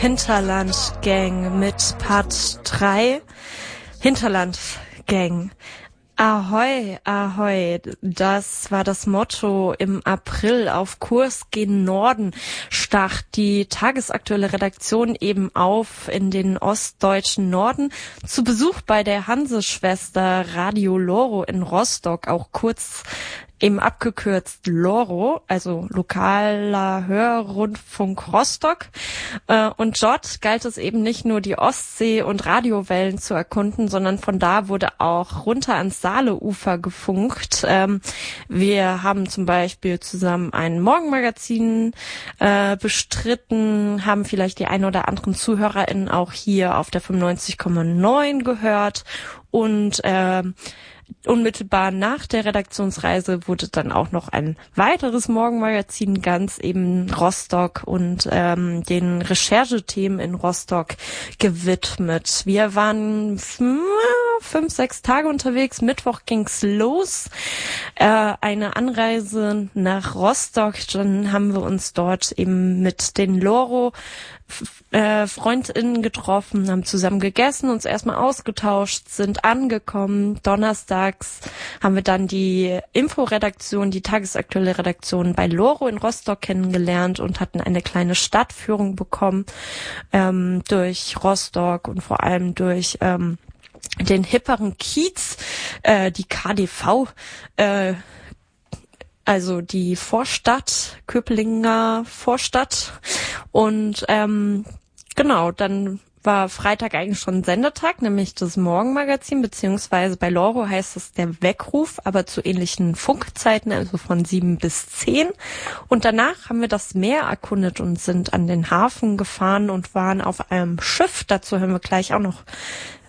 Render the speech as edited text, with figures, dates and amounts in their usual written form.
Hinterland Gang mit Part 3. Hinterland Gang. Ahoi, ahoi, das war das Motto. Im April auf Kurs gen Norden stach die tagesaktuelle Redaktion eben auf in den ostdeutschen Norden zu Besuch bei der Hanseschwester Radio Loro in Rostock, auch kurz eben abgekürzt Loro, also lokaler Hörrundfunk Rostock. Und dort galt es eben nicht nur die Ostsee und Radiowellen zu erkunden, sondern von da wurde auch runter ans Saaleufer gefunkt. Wir haben zum Beispiel zusammen ein Morgenmagazin bestritten, haben vielleicht die ein oder anderen ZuhörerInnen auch hier auf der 95,9 gehört und unmittelbar nach der Redaktionsreise wurde dann auch noch ein weiteres Morgenmagazin ganz eben Rostock und den Recherchethemen in Rostock gewidmet. Wir waren 5-6 Tage unterwegs. Mittwoch ging's los. Eine Anreise nach Rostock. Dann haben wir uns dort eben mit den Loro FreundInnen getroffen, haben zusammen gegessen, uns erstmal ausgetauscht, sind angekommen. Donnerstags haben wir dann die Inforedaktion, die tagesaktuelle Redaktion bei Loro in Rostock kennengelernt und hatten eine kleine Stadtführung bekommen durch Rostock und vor allem durch den hipperen Kiez, die KDV, also die Vorstadt, Köpelinger Vorstadt. Und genau, dann war Freitag eigentlich schon Sendetag, nämlich das Morgenmagazin, beziehungsweise bei Loro heißt es der Weckruf, aber zu ähnlichen Funkzeiten, also von 7 bis 10. Und danach haben wir das Meer erkundet und sind an den Hafen gefahren und waren auf einem Schiff. Dazu hören wir gleich auch noch